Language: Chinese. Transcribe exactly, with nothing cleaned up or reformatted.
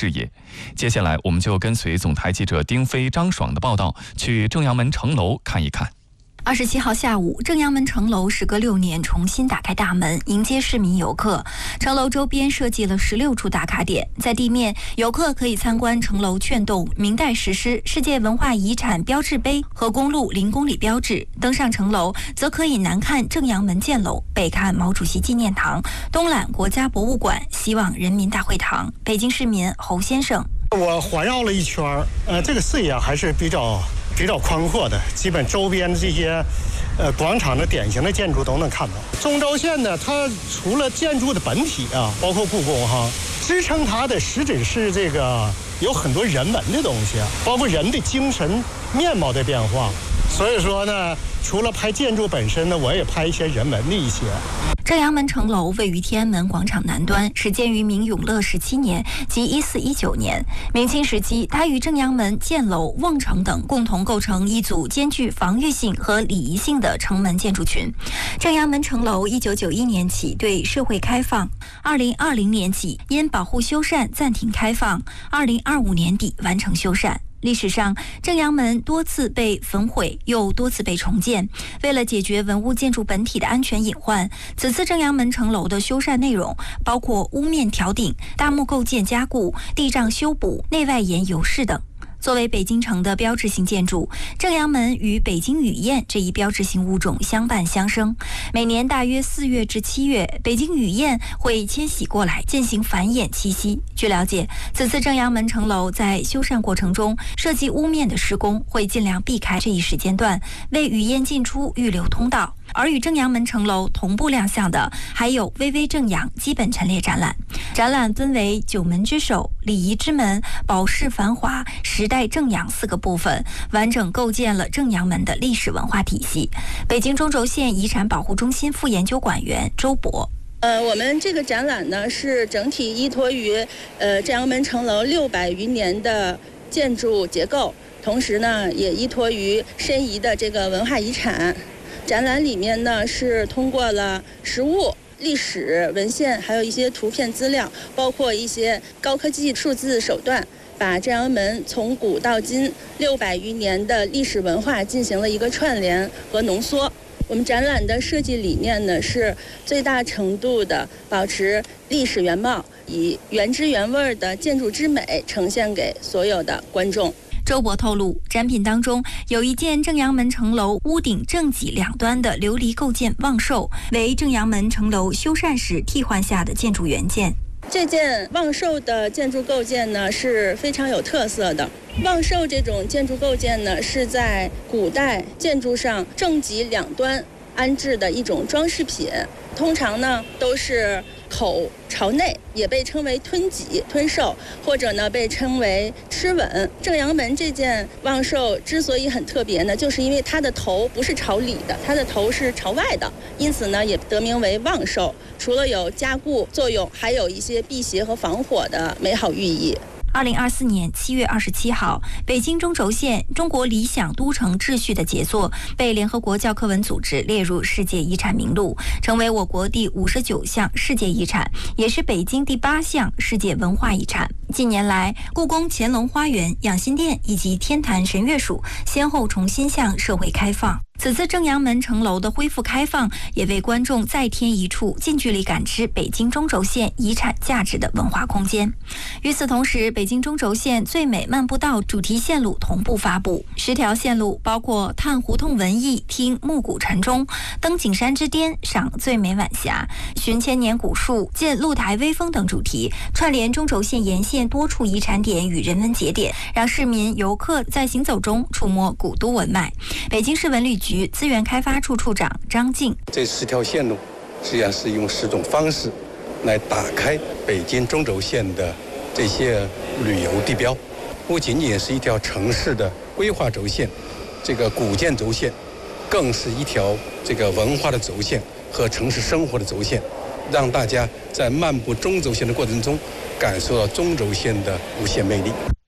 视野。接下来，我们就跟随总台记者丁飞、张爽的报道，去正阳门城楼看一看。 二十七号下午，正阳门城楼时隔六年重新打开大门，迎接市民游客。城楼周边设计了十六处打卡点，在地面，游客可以参观城楼券洞、明代石狮、世界文化遗产标志碑和公路零公里标志；登上城楼，则可以南看正阳门箭楼，北看毛主席纪念堂，东览国家博物馆、西望人民大会堂。北京市民侯先生： 我环绕了一圈，呃，这个视野还是比较。比较宽阔的，基本周边这些，呃，广场的典型的建筑都能看到。中轴线呢，它除了建筑的本体啊，包括故宫哈，支撑它的实质是这个有很多人文的东西，包括人的精神面貌的变化。所以说呢，除了拍建筑本身呢，我也拍一些人文的一些。 正阳门城楼位于天安门广场南端，始建于明永乐十七年，即一四一九年。明清时期，它与正阳门、箭楼、瓮城等共同构成一组兼具防御性和礼仪性的城门建筑群。正阳门城楼一九九一年起对社会开放，二零二零年起因保护修缮暂停开放，二零二五年底完成修缮。历史上，正阳门多次被焚毁，又多次被重建。为了解决文物建筑本体的安全隐患，此次正阳门城楼的修缮内容包括屋面挑顶、大木构件加固、地障修补、内外檐油饰等。作为北京城的标志性建筑，正阳门与北京雨燕这一标志性物种相伴相生。每年大约四月至七月，北京雨燕会迁徙过来进行繁衍栖息。据了解，此次正阳门城楼在修缮过程中设计屋面的施工会尽量避开这一时间段，为雨燕进出预留通道。而与正阳门城楼同步亮相的还有巍巍正阳基本陈列展览。展览分为九门之首、礼仪之门、宝饰繁华、时代正阳四个部分，完整构建了正阳门的历史文化体系。北京中轴线遗产保护中心副研究馆员周博： 呃，我们这个展览呢是整体依托于呃正阳门城楼六百余年的建筑结构，同时呢也依托于申遗的这个文化遗产。展览里面呢是通过了实物、历史文献，还有一些图片资料，包括一些高科技数字手段，把正阳门从古到今六百余年的历史文化进行了一个串联和浓缩。我们展览的设计理念呢是最大程度的保持历史原貌，以原汁原味的建筑之美呈现给所有的观众。 周博透露，展品当中有一件正阳门城楼屋顶正脊两端的琉璃构件望寿，为正阳门城楼修缮时替换下的建筑原件。 这件望寿的建筑构件呢是非常有特色的。望寿这种建筑构件呢是在古代建筑上正脊两端安置的一种装饰品，通常呢都是口朝内，也被称为吞脊、吞寿，或者呢被称为螭吻。正阳门这件望寿之所以很特别呢，就是因为它的头不是朝里的，它的头是朝外的，因此呢也得名为望寿。除了有加固作用，还有一些辟邪和防火的美好寓意。 二零二四年七月二十七号，北京中轴线中国理想都城秩序的杰作被联合国教科文组织列入世界遗产名录，成为我国第五十九项世界遗产，也是北京第八项世界文化遗产。近年来，故宫乾隆花园、养心殿以及天坛神乐署先后重新向社会开放。此次正阳门城楼的恢复开放，也为观众再添一处近距离感知北京中轴线遗产价值的文化空间。与此同时，北京中轴线最美漫步道主题线路同步发布，十条线路包括探胡同文艺、听暮鼓晨钟、登景山之巅、赏最美晚霞、寻千年古树、见露台微风等主题，串联中轴线沿线多处遗产点与人文节点，让市民游客在行走中触摸古都文脉。北京市文旅局资源开发处处长张静： 这十条线路实际上是用十种方式来打开北京中轴线的这些旅游地标，不仅仅是一条城市的规划轴线，这个古建轴线，更是一条这个文化的轴线和城市生活的轴线，让大家在漫步中轴线的过程中感受到中轴线的无限魅力。